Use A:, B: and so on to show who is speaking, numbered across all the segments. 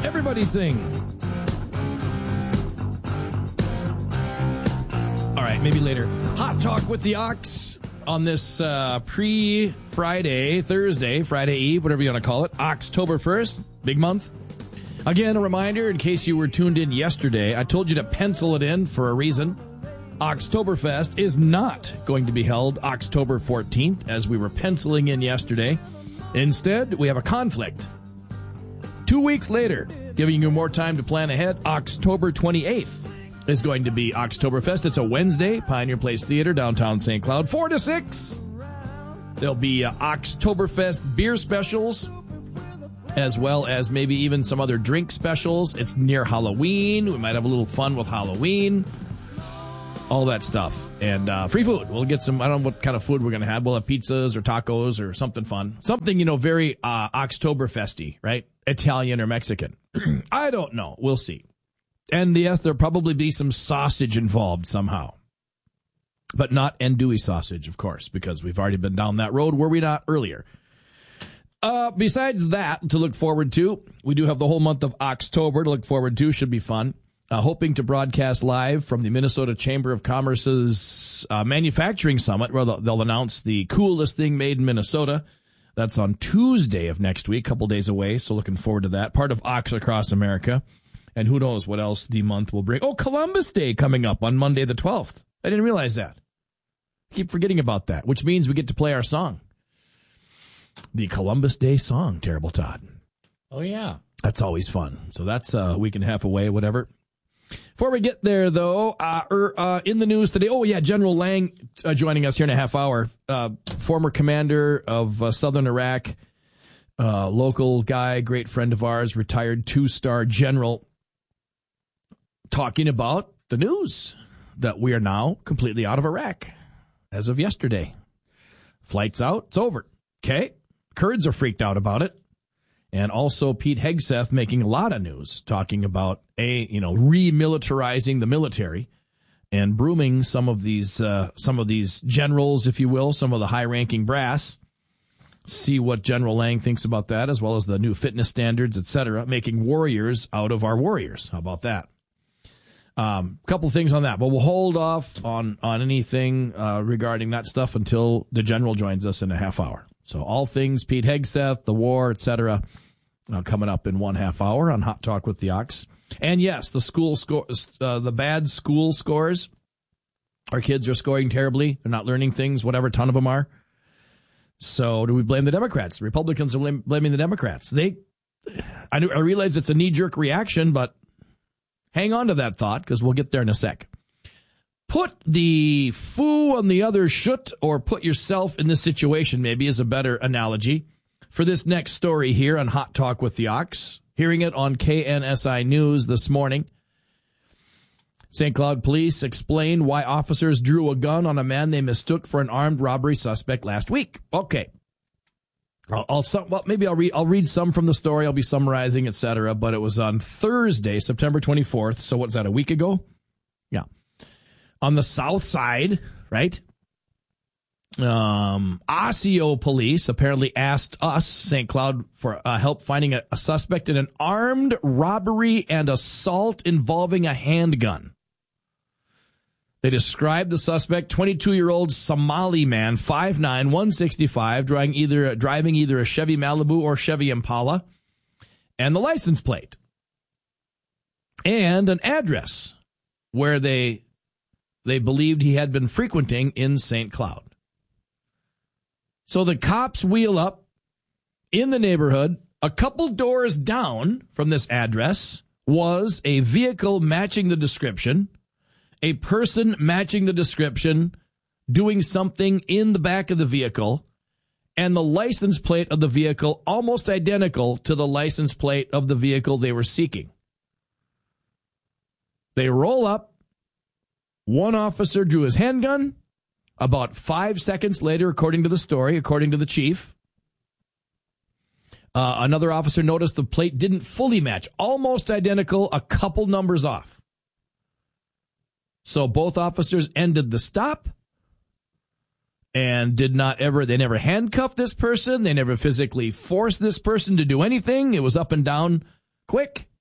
A: Everybody sing. All right, maybe later. Hot Talk with the Ox on this pre-Friday, Thursday, Friday Eve, whatever you want to call it, October 1st, big month. Again, a reminder, in case you were tuned in yesterday, I told you to pencil it in for a reason. Oktoberfest is not going to be held October 14th, as we were penciling in yesterday. Instead, we have a conflict. 2 weeks later, giving you more time to plan ahead, October 28th is going to be Oktoberfest. It's a Wednesday, Pioneer Place Theater, downtown St. Cloud, 4 to 6. There'll be Oktoberfest beer specials, as well as maybe even some other drink specials. It's near Halloween. We might have a little fun with Halloween. All that stuff. And free food. We'll get some, I don't know what kind of food we're going to have. We'll have pizzas or tacos or something fun. Something, very Oktoberfesty, right? Italian or Mexican. I don't know. We'll see. And yes, there'll probably be some sausage involved somehow. But not andouille sausage, of course, because we've already been down that road, were we not, earlier? Besides that, to look forward to, we do have the whole month of October to look forward to. Should be fun. Hoping to broadcast live from the Minnesota Chamber of Commerce's Manufacturing Summit, where they'll announce the coolest thing made in Minnesota. That's on Tuesday of next week, a couple days away, so looking forward to that. Part of Ox Across America. And who knows what else the month will bring. Oh, Columbus Day coming up on Monday the 12th. I didn't realize that. I keep forgetting about that, which means we get to play our song. The Columbus Day song, Terrible Todd.
B: Oh, yeah.
A: That's always fun. So that's a week and a half away, whatever. Before we get there, though, in the news today, General Lang joining us here in a half hour. Former commander of southern Iraq, local guy, great friend of ours, retired 2-star general, talking about the news that we are now completely out of Iraq as of yesterday. Flights out, it's over. Okay? Kurds are freaked out about it. And also Pete Hegseth making a lot of news, talking about remilitarizing the military and brooming some of these generals, if you will, some of the high-ranking brass. See what General Lang thinks about that, as well as the new fitness standards, etc., making warriors out of our warriors. How about that? Couple things on that, but we'll hold off on anything regarding that stuff until the general joins us in a half hour. So all things Pete Hegseth, the war, etc., coming up in 1/2 hour on Hot Talk with the Ox. And yes, the bad school scores. Our kids are scoring terribly. They're not learning things, whatever, ton of them are. So do we blame the Democrats? The Republicans are blaming the Democrats. I realize it's a knee-jerk reaction, but hang on to that thought, because we'll get there in a sec. Put the foo on the other shut, or put yourself in this situation, maybe, is a better analogy for this next story here on Hot Talk with the Ox. Hearing it on KNSI News this morning. St. Cloud police explained why officers drew a gun on a man they mistook for an armed robbery suspect last week. Okay. I'll read some from the story. I'll be summarizing, etc. But it was on Thursday, September 24th. So what's that, a week ago? Yeah. On the south side, right? Osseo police apparently asked us, St. Cloud, for help finding a suspect in an armed robbery and assault involving a handgun. They described the suspect, 22-year-old Somali man, 5'9", 165, driving either a Chevy Malibu or Chevy Impala, and the license plate, and an address where they believed he had been frequenting in St. Cloud. So the cops wheel up in the neighborhood. A couple doors down from this address was a vehicle matching the description, a person matching the description, doing something in the back of the vehicle, and the license plate of the vehicle almost identical to the license plate of the vehicle they were seeking. They roll up. One officer drew his handgun. About 5 seconds later, according to the story, according to the chief, another officer noticed the plate didn't fully match, almost identical, a couple numbers off. So both officers ended the stop and they never handcuffed this person. They never physically forced this person to do anything. It was up and down quick.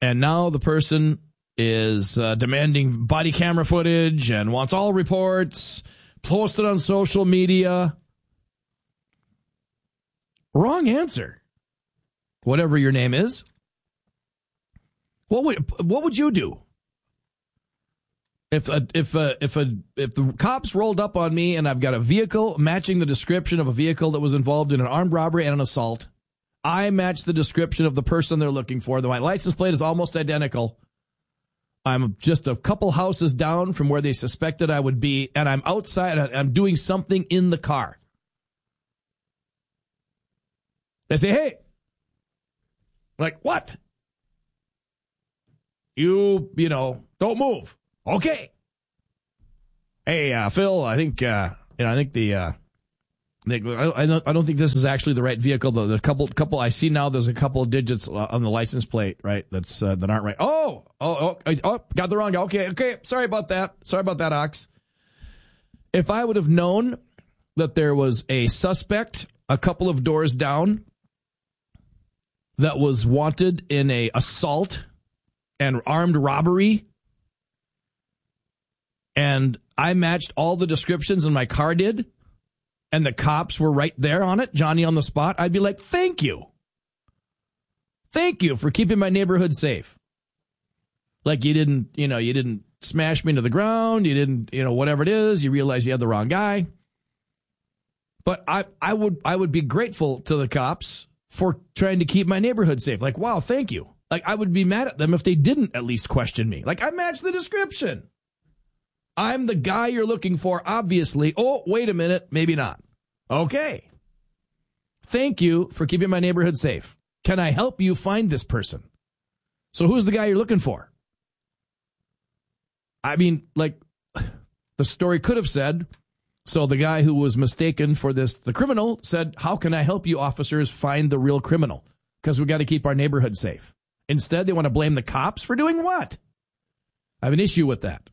A: And now the person is demanding body camera footage and wants all reports posted on social media. Wrong answer. Whatever your name is. What would you do? If the cops rolled up on me and I've got a vehicle matching the description of a vehicle that was involved in an armed robbery and an assault, I match the description of the person they're looking for. My license plate is almost identical. I'm just a couple houses down from where they suspected I would be, and I'm outside. I'm doing something in the car. They say, hey, like, what? You don't move. Okay. Hey, Phil, I think I don't think this is actually the right vehicle. The couple I see now, there's a couple of digits on the license plate, right? That aren't right. Oh, got the wrong guy. Okay. Sorry about that, Ox. If I would have known that there was a suspect a couple of doors down that was wanted in a assault and armed robbery, and I matched all the descriptions and my car did, and the cops were right there on it, Johnny on the spot, I'd be like, thank you. Thank you for keeping my neighborhood safe. Like you didn't smash me into the ground, you didn't, whatever it is, you realize you had the wrong guy. But I would be grateful to the cops for trying to keep my neighborhood safe. Like, wow, thank you. Like, I would be mad at them if they didn't at least question me. Like, I matched the description. I'm the guy you're looking for, obviously. Oh, wait a minute. Maybe not. Okay. Thank you for keeping my neighborhood safe. Can I help you find this person? So who's the guy you're looking for? I mean, like, the story could have said, so the guy who was mistaken for the criminal said, how can I help you officers find the real criminal? Because we got to keep our neighborhood safe. Instead, they want to blame the cops for doing what? I have an issue with that.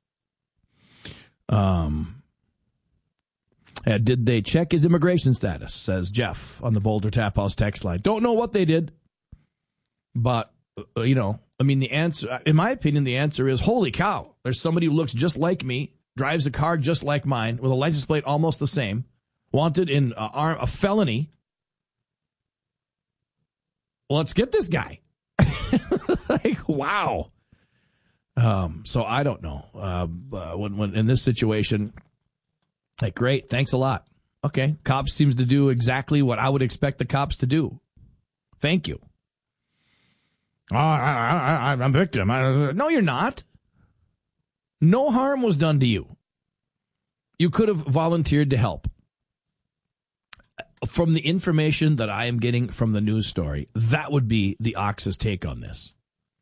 A: Did they check his immigration status, says Jeff on the Boulder Tap House text line. Don't know what they did, but, the answer, in my opinion, the answer is, holy cow, there's somebody who looks just like me, drives a car just like mine, with a license plate almost the same, wanted in a felony. Well, let's get this guy. Like, wow. So I don't know. When in this situation, like, great, thanks a lot. Okay, cops seems to do exactly what I would expect the cops to do. Thank you. I'm a victim. No, you're not. No harm was done to you. You could have volunteered to help. From the information that I am getting from the news story, that would be the Ox's take on this.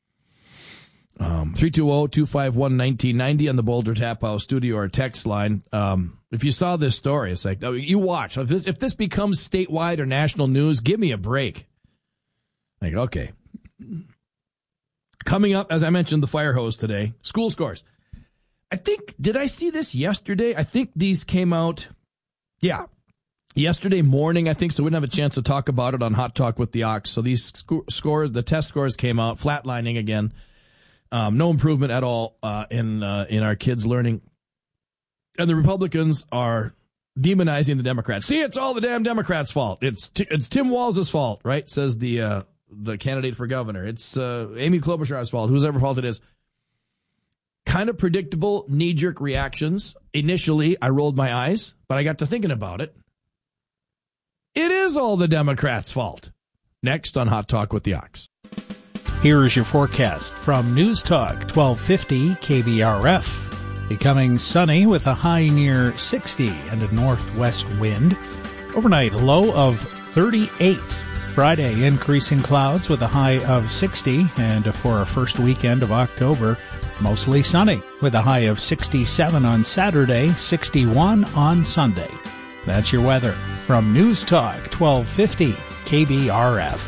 A: 320-251-1990 on the Boulder Tap House studio or text line. If you saw this story, it's like, you watch. If this becomes statewide or national news, give me a break. Like, okay. Coming up, as I mentioned, the fire hose today. School scores. Did I see this yesterday? I think these came out, yesterday morning, I think, so we didn't have a chance to talk about it on Hot Talk with the Ox. So these scores, the test scores came out, flatlining again. No improvement at all in our kids' learning. And the Republicans are demonizing the Democrats. See, it's all the damn Democrats' fault. It's Tim Walz's fault, right? Says the candidate for governor. It's Amy Klobuchar's fault, whoever fault it is. Kind of predictable, knee-jerk reactions. Initially, I rolled my eyes, but I got to thinking about it. It is all the Democrats' fault. Next on Hot Talk with the Ox.
B: Here is your forecast from News Talk 1250 KBRF. Becoming sunny with a high near 60 and a northwest wind. Overnight low of 38. Friday, increasing clouds with a high of 60. And for our first weekend of October, mostly sunny with a high of 67 on Saturday, 61 on Sunday. That's your weather from News Talk 1250 KBRF.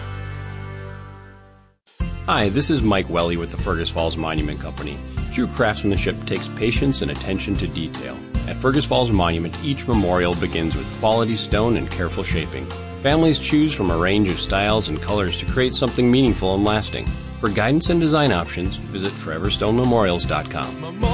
C: Hi, this is Mike Welly with the Fergus Falls Monument Company. True craftsmanship takes patience and attention to detail. At Fergus Falls Monument, each memorial begins with quality stone and careful shaping. Families choose from a range of styles and colors to create something meaningful and lasting. For guidance and design options, visit foreverstonememorials.com.